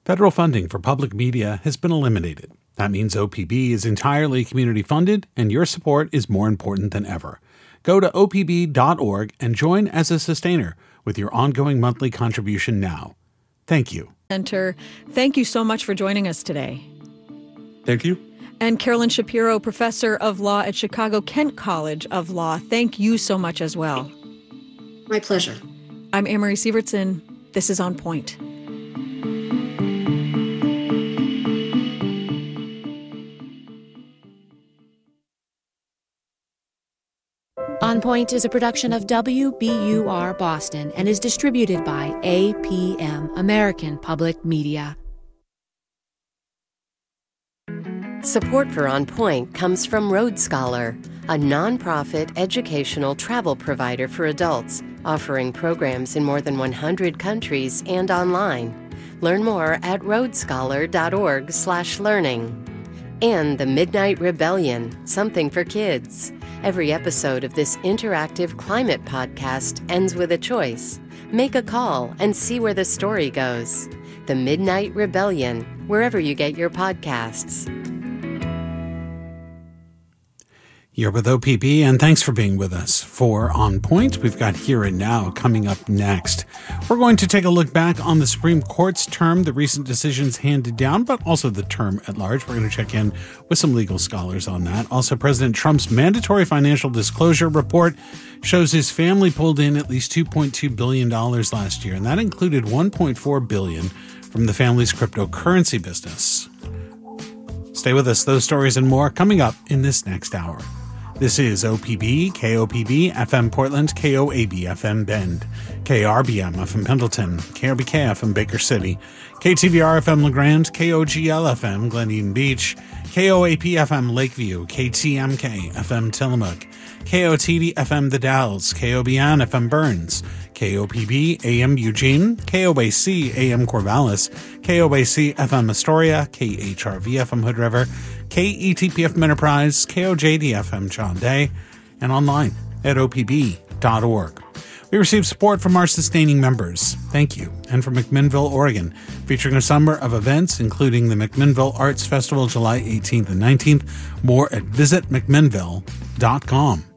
Federal funding for public media has been eliminated. That means OPB is entirely community funded, and your support is more important than ever. Go to opb.org and join as a sustainer with your ongoing monthly contribution now. Thank you. Center, thank you so much for joining us today. Thank you. And Carolyn Shapiro, professor of law at Chicago Kent College of Law, thank you so much as well. My pleasure. I'm Anne-Marie Sievertson. This is On Point. On Point is a production of WBUR Boston and is distributed by APM, American Public Media. Support for On Point comes from Road Scholar, a nonprofit educational travel provider for adults, offering programs in more than 100 countries and online. Learn more at roadscholar.org/learning. And The Midnight Rebellion, something for kids. Every episode of this interactive climate podcast ends with a choice. Make a call and see where the story goes. The Midnight Rebellion, wherever you get your podcasts. You're with OPB, and thanks for being with us. For On Point, we've got Here and Now coming up next. We're going to take a look back on the Supreme Court's term, the recent decisions handed down, but also the term at large. We're going to check in with some legal scholars on that. Also, President Trump's mandatory financial disclosure report shows his family pulled in at least $2.2 billion last year, and that included $1.4 billion from the family's cryptocurrency business. Stay with us. Those stories and more coming up in this next hour. This is OPB, KOPB, FM Portland, KOAB, FM Bend, KRBM, FM Pendleton, KRBK, FM Baker City, KTVR, FM LaGrande, KOGL, FM Glen Eden Beach, KOAP, FM Lakeview, KTMK, FM Tillamook, KOTD, FM The Dalles, KOBN, FM Burns, KOPB, AM Eugene, KOAC, AM Corvallis, KOAC, FM Astoria, KHRV, FM Hood River, KETP-FM Enterprise, KOJD, FM John Day, and online at opb.org. We receive support from our sustaining members. Thank you. And from McMinnville, Oregon, featuring a summer of events, including the McMinnville Arts Festival, July 18th and 19th. More at visitmcminnville.com.